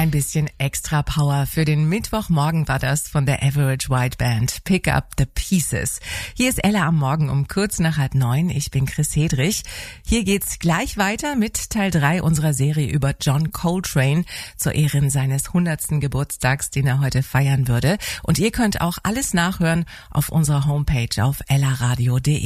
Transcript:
Ein bisschen extra Power für den Mittwochmorgen war das von der Average White Band. Pick up the pieces. Hier ist Ella am Morgen um kurz nach 8:30. Ich bin Chris Hedrich. Hier geht's gleich weiter mit Teil 3 unserer Serie über John Coltrane zur Ehren seines 100. Geburtstags, den er heute feiern würde. Und ihr könnt auch alles nachhören auf unserer Homepage auf ellaradio.de.